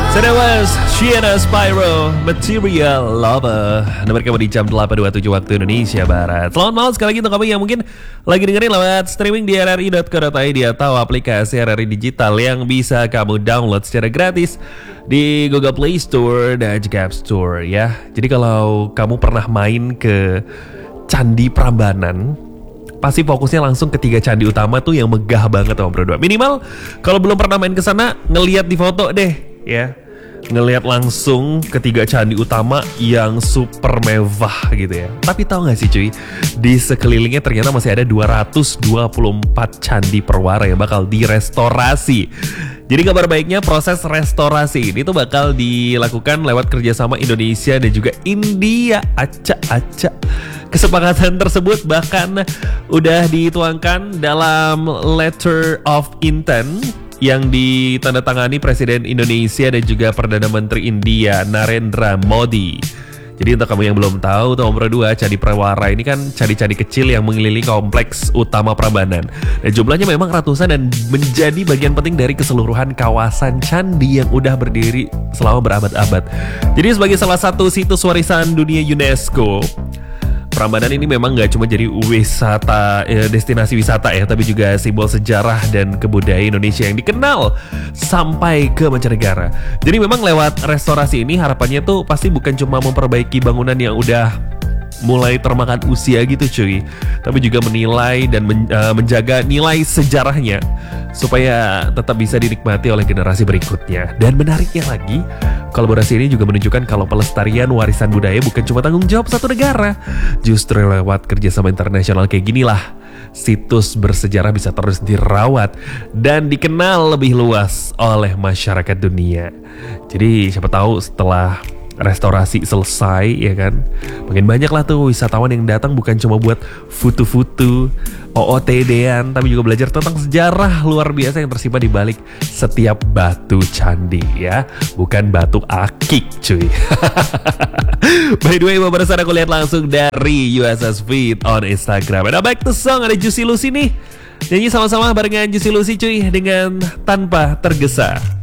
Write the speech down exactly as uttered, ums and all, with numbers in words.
So that was Shiana Spyro, Material Lover. Nomor kamu di jam delapan dua puluh tujuh waktu Indonesia Barat. Selamat malam sekali lagi untuk kamu yang mungkin lagi dengerin lewat streaming di r r i dot co dot i d atau aplikasi R R I Digital yang bisa kamu download secara gratis di Google Play Store dan juga App Store ya. Jadi kalau kamu pernah main ke Candi Prambanan, pasti fokusnya langsung ke tiga candi utama tuh yang megah banget sama berdua. Minimal kalau belum pernah main ke sana, ngelihat di foto deh ya. Ngelihat langsung ketiga candi utama yang super mewah gitu ya. Tapi tahu gak sih cuy, di sekelilingnya ternyata masih ada dua ratus dua puluh empat candi perwara yang bakal direstorasi. Jadi kabar baiknya proses restorasi ini tuh bakal dilakukan lewat kerjasama Indonesia dan juga India. Acak-acak. Kesepakatan tersebut bahkan udah dituangkan dalam Letter of Intent yang ditandatangani Presiden Indonesia dan juga Perdana Menteri India Narendra Modi. Jadi untuk kamu yang belum tahu, nomor dua Candi Perwara ini kan candi-candi kecil yang mengelilingi kompleks utama Prambanan. Dan jumlahnya memang ratusan dan menjadi bagian penting dari keseluruhan kawasan candi yang udah berdiri selama berabad-abad. Jadi sebagai salah satu situs warisan dunia UNESCO, Prambanan ini memang gak cuma jadi wisata, eh, destinasi wisata ya, tapi juga simbol sejarah dan kebudayaan Indonesia yang dikenal sampai ke mancanegara. Jadi memang lewat restorasi ini harapannya tuh pasti bukan cuma memperbaiki bangunan yang udah mulai termakan usia gitu cuy, tapi juga menilai dan men, uh, menjaga nilai sejarahnya supaya tetap bisa dinikmati oleh generasi berikutnya. Dan menariknya lagi, kolaborasi ini juga menunjukkan kalau pelestarian warisan budaya bukan cuma tanggung jawab satu negara. Justru lewat kerjasama internasional kayak ginilah situs bersejarah bisa terus dirawat dan dikenal lebih luas oleh masyarakat dunia. Jadi siapa tahu setelah restorasi selesai ya kan, makin banyak lah tuh wisatawan yang datang bukan cuma buat foto-foto, O O T D-an, tapi juga belajar tentang sejarah luar biasa yang tersimpan di balik setiap batu candi ya, bukan batu akik cuy. By the way, beberapa aku lihat langsung dari U S S Feed on Instagram. Ada back to song, ada Juicy Lucy nih nyanyi sama-sama barengan Juicy Lucy cuy dengan Tanpa Tergesa.